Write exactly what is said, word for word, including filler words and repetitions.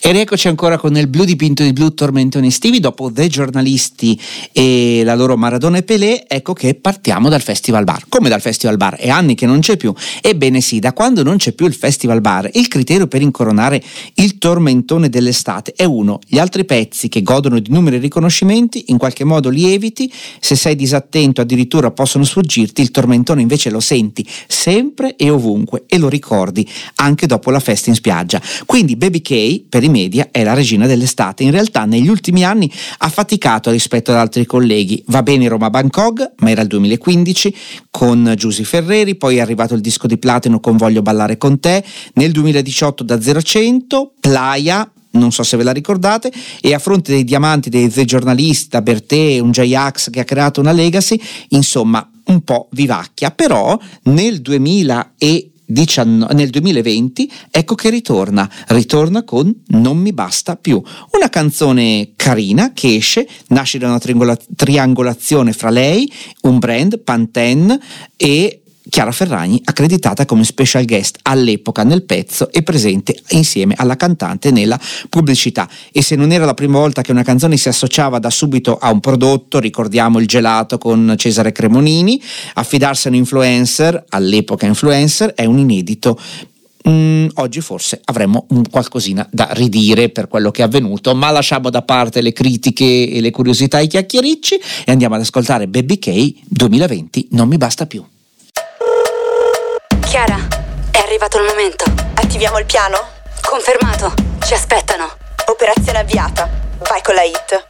E rieccoci ancora con il blu dipinto di blu, tormentoni estivi. Dopo The Giornalisti e la loro Maradona e Pelé, ecco che partiamo dal Festival Bar. Come dal Festival Bar? È anni che non c'è più. Ebbene sì, da quando non c'è più il Festival Bar, il criterio per incoronare il tormentone dell'estate è uno: gli altri pezzi che godono di numeri e riconoscimenti in qualche modo li eviti, se sei disattento addirittura possono sfuggirti, il tormentone invece lo senti sempre e ovunque e lo ricordi anche dopo la festa in spiaggia. Quindi Baby K per i media è la regina dell'estate. In realtà negli ultimi anni ha faticato rispetto ad altri colleghi. Va bene Roma Bangkok, ma era il duemilaquindici con Giusy Ferreri, poi è arrivato il disco di platino con Voglio ballare con te, nel duemiladiciotto da zero a cento Playa, non so se ve la ricordate, e a fronte dei diamanti dei The Giornalisti, da Bertè, un J-Ax che ha creato una legacy, insomma un po' vivacchia. Però nel duemila e diciannove, nel duemilaventi ecco che ritorna ritorna con Non mi basta più, una canzone carina che esce, nasce da una triangola- triangolazione fra lei, un brand, Pantene, e Chiara Ferragni, accreditata come special guest all'epoca nel pezzo e presente insieme alla cantante nella pubblicità. E se non era la prima volta che una canzone si associava da subito a un prodotto, ricordiamo il gelato con Cesare Cremonini, affidarsi a un influencer, all'epoca influencer, è un inedito. Mm, oggi forse avremmo un qualcosina da ridire per quello che è avvenuto, ma lasciamo da parte le critiche e le curiosità e i chiacchiericci e andiamo ad ascoltare Baby K duemilaventi, Non mi basta più. Chiara, è arrivato il momento. Attiviamo il piano? Confermato, ci aspettano. Operazione avviata. Vai con la hit.